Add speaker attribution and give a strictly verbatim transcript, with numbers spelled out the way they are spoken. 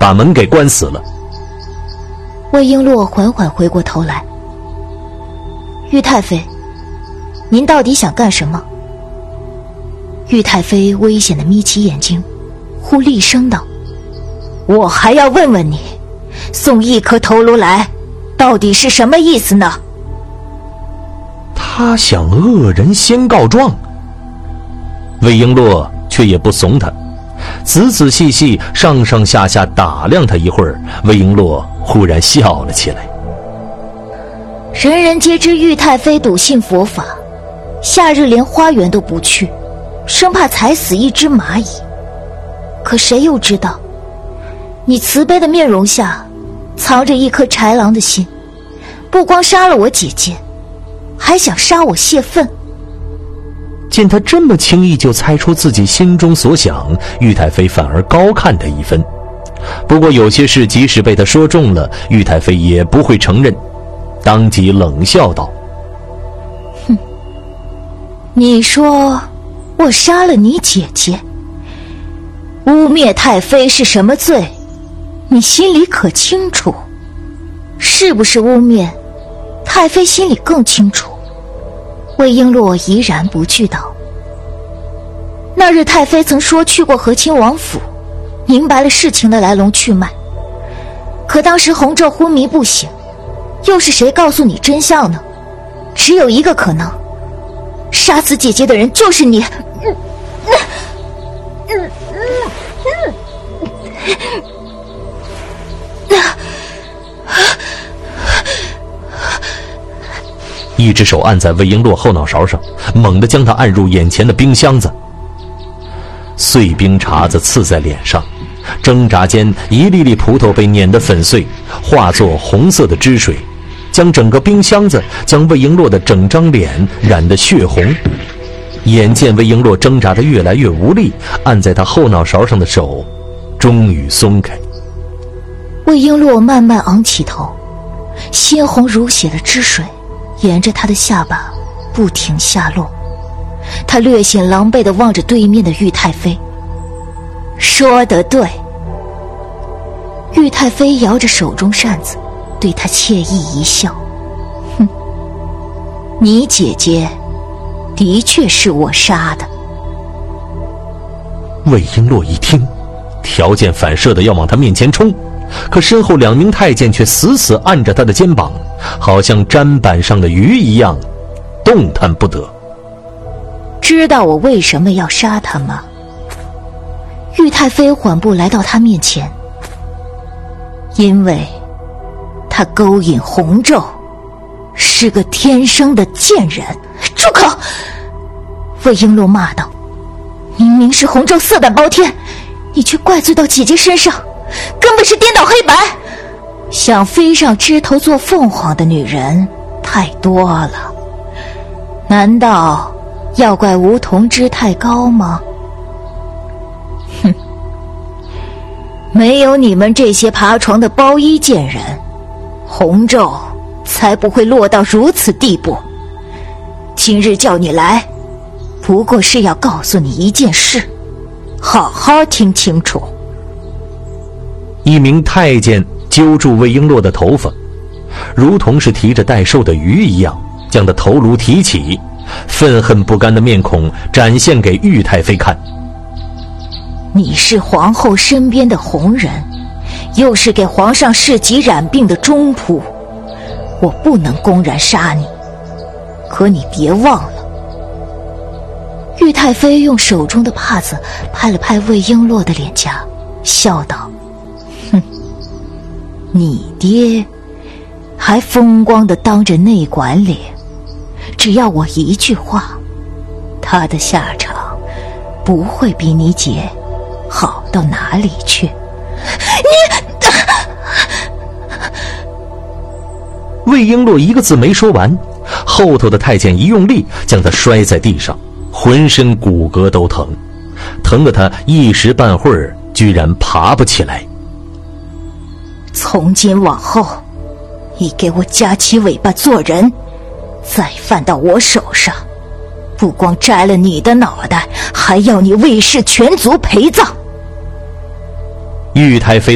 Speaker 1: 把门给关死了。
Speaker 2: 魏璎珞缓缓回过头来：“玉太妃，您到底想干什么？”玉太妃危险地眯起眼睛，忽厉声道：“我还要问问你，送一颗头颅来，到底是什么意思呢？”
Speaker 1: 他想恶人先告状。魏璎珞却也不怂他，仔仔细细上上下下打量他一会儿，魏璎珞忽然笑了起来：“
Speaker 2: 人人皆知玉太妃笃信佛法，夏日连花园都不去，生怕踩死一只蚂蚁。可谁又知道，你慈悲的面容下藏着一颗豺狼的心，不光杀了我姐姐，还想杀我泄愤。”
Speaker 1: 见他这么轻易就猜出自己心中所想，玉太妃反而高看他一分。不过有些事即使被他说中了，玉太妃也不会承认，当即冷笑道：“
Speaker 2: 哼，你说我杀了你姐姐，污蔑太妃是什么罪？你心里可清楚？是不是污蔑，太妃心里更清楚。”魏璎珞怡然不惧道：“那日太妃曾说去过和亲王府，明白了事情的来龙去脉。可当时洪昼昏迷不醒，又是谁告诉你真相呢？只有一个可能，杀死姐姐的人就是你。”
Speaker 1: 一只手按在魏璎珞后脑勺上，猛地将她按入眼前的冰箱子。碎冰碴子刺在脸上，挣扎间一粒粒葡萄被碾得粉碎，化作红色的汁水，将整个冰箱子，将魏璎珞的整张脸染得血红。眼见魏璎珞挣扎得越来越无力，按在她后脑勺上的手终于松开。
Speaker 2: 魏璎珞慢慢昂起头，鲜红如血的汁水沿着她的下巴不停下落。她略显狼狈地望着对面的玉太妃：“说得对。”玉太妃摇着手中扇子，对她惬意一笑：“哼，你姐姐的确是我杀的。”
Speaker 1: 魏璎珞一听，条件反射地要往他面前冲，可身后两名太监却死死按着他的肩膀，好像砧板上的鱼一样，动弹不得。
Speaker 2: 知道我为什么要杀他吗？玉太妃缓步来到他面前：“因为他勾引洪昼，是个天生的贱人。”“住口！”魏璎珞骂道：“明明是洪昼色胆包天，你却怪罪到姐姐身上，根本是颠倒黑白。想飞上枝头做凤凰的女人太多了，难道要怪梧桐枝太高吗？哼，没有你们这些爬床的包衣贱人，洪昼才不会落到如此地步。今日叫你来，不过是要告诉你一件事，好好听清楚。”
Speaker 1: 一名太监揪住魏璎珞的头发，如同是提着待售的鱼一样，将她头颅提起，愤恨不甘的面孔展现给玉太妃看：“
Speaker 2: 你是皇后身边的红人，又是给皇上侍疾染病的中仆，我不能公然杀你，可你别忘了。”玉太妃用手中的帕子拍了拍魏璎珞的脸颊，笑道：“哼，你爹还风光地当着内管脸，只要我一句话，他的下场不会比你姐好到哪里去。”“你……”
Speaker 1: 魏璎珞一个字没说完，后头的太监一用力将她摔在地上，浑身骨骼都疼，疼得她一时半会儿居然爬不起来。
Speaker 2: “从今往后，你给我夹起尾巴做人，再犯到我手上，不光摘了你的脑袋，还要你魏氏全族陪葬。”
Speaker 1: 玉太妃